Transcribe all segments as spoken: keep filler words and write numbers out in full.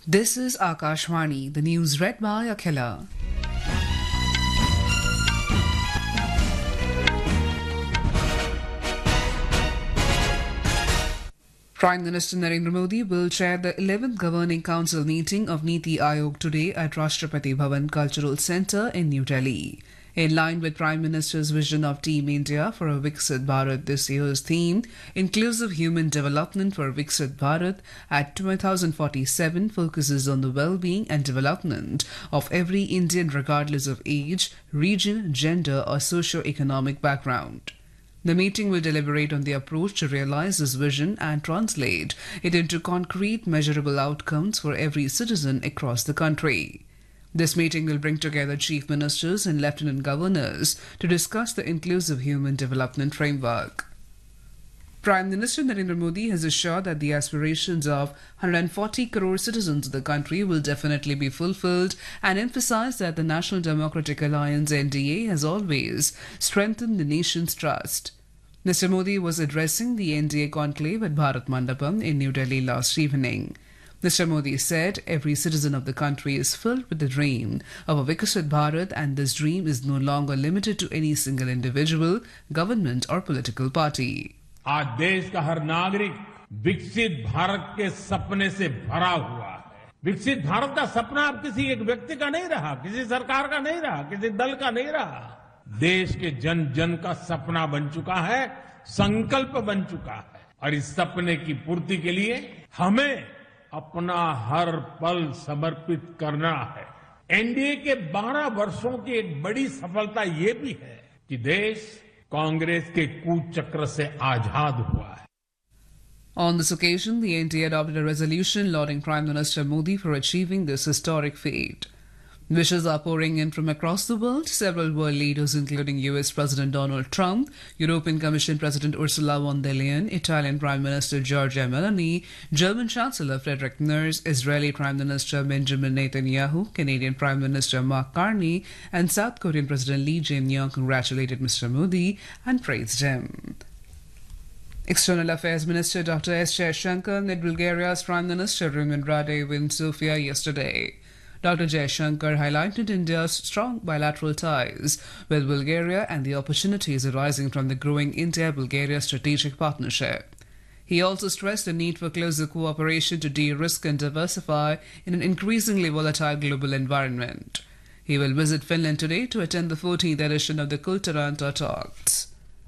This is Akashvani, the news read by Akhila. Prime Minister Narendra Modi will chair the eleventh Governing Council meeting of Niti Aayog today at Rashtrapati Bhavan Cultural Centre in New Delhi. In line with Prime Minister's vision of Team India for a Viksit Bharat, this year's theme, Inclusive Human Development for Viksit Bharat at two thousand forty-seven, focuses on the well-being and development of every Indian regardless of age, region, gender or socio-economic background. The meeting will deliberate on the approach to realize this vision and translate it into concrete, measurable outcomes for every citizen across the country. This meeting will bring together chief ministers and lieutenant governors to discuss the inclusive human development framework. Prime Minister Narendra Modi has assured that the aspirations of one hundred forty crore citizens of the country will definitely be fulfilled and emphasized that the National Democratic Alliance N D A has always strengthened the nation's trust. Mister Modi was addressing the N D A conclave at Bharat Mandapam in New Delhi last evening. Mister Modi said every citizen of the country is filled with the dream of a Viksit Bharat, and this dream is no longer limited to any single individual, government or political party. आज देश का हर नागरिक विकसित भारत के सपने से भरा हुआ है। विकसित भारत का सपना अब किसी एक व्यक्ति का नहीं रहा, किसी सरकार का नहीं रहा, किसी दल का नहीं रहा। देश के जन जन का सपना बन चुका है, संकल्प बन चुका है, और इस सपने की पूर्ति के लिए हमें अपना हर पल समर्पित करना है। एनडीए के बारह वर्षों की एक बड़ी सफलता ये भी है कि देश कांग्रेस के कूचक्र से आजाद हुआ है। On this occasion, the N D A adopted a resolution lauding Prime Minister Modi for achieving this historic feat. Wishes are pouring in from across the world. Several world leaders, including U S President Donald Trump, European Commission President Ursula von der Leyen, Italian Prime Minister Giorgia Meloni, German Chancellor Friedrich Merz, Israeli Prime Minister Benjamin Netanyahu, Canadian Prime Minister Mark Carney, and South Korean President Lee Jae-myung congratulated Mister Modi and praised him. External Affairs Minister Doctor S. Jaishankar met Bulgaria's Prime Minister Rumen Radev in Sofia yesterday. Doctor Jaishankar highlighted India's strong bilateral ties with Bulgaria and the opportunities arising from the growing India-Bulgaria strategic partnership. He also stressed the need for closer cooperation to de-risk and diversify in an increasingly volatile global environment. He will visit Finland today to attend the fourteenth edition of the Kultaranta Talks.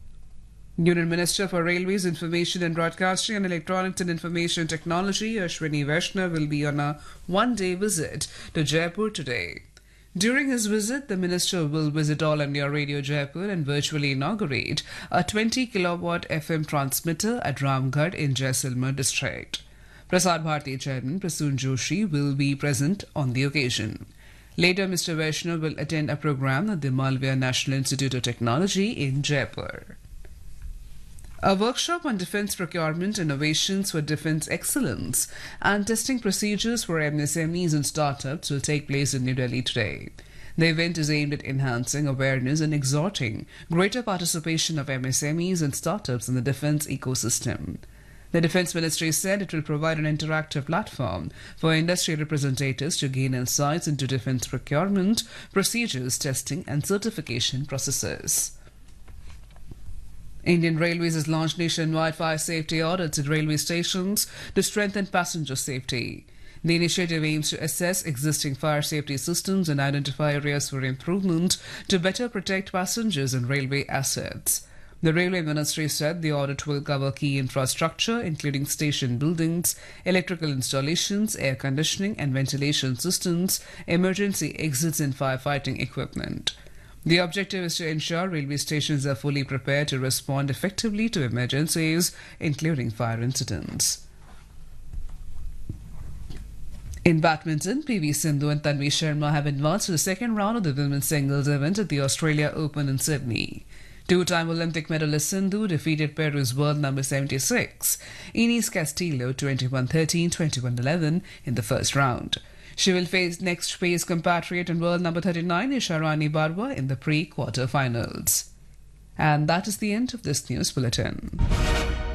Union Minister for Railways, Information and Broadcasting and Electronics and Information Technology, Ashwini Vaishnav, will be on a one-day visit to Jaipur today. During his visit, the minister will visit All India Radio Jaipur and virtually inaugurate a twenty kilowatt F M transmitter at Ramgarh in Jaisalmer district. Prasar Bharati Chairman Prasoon Joshi will be present on the occasion. Later, Mister Vaishnav will attend a program at the Malviya National Institute of Technology in Jaipur. A workshop on defence procurement, innovations for defence excellence and testing procedures for M S M Es and startups will take place in New Delhi today. The event is aimed at enhancing awareness and exhorting greater participation of M S M Es and startups in the defence ecosystem. The Defence Ministry said it will provide an interactive platform for industry representatives to gain insights into defence procurement, procedures, testing and certification processes. Indian Railways has launched nationwide fire safety audits at railway stations to strengthen passenger safety. The initiative aims to assess existing fire safety systems and identify areas for improvement to better protect passengers and railway assets. The Railway Ministry said the audit will cover key infrastructure, including station buildings, electrical installations, air conditioning and ventilation systems, emergency exits and firefighting equipment. The objective is to ensure railway stations are fully prepared to respond effectively to emergencies, including fire incidents. In badminton, P V Sindhu and Tanvi Sharma have advanced to the second round of the women's singles event at the Australia Open in Sydney. Two-time Olympic medalist Sindhu defeated Peru's world number seventy-six, Ines Castillo, twenty-one thirteen, twenty-one eleven in the first round. She will face next face compatriot and world number thirty-nine, Isharani Barwa, in the pre-quarter finals. And that is the end of this news bulletin.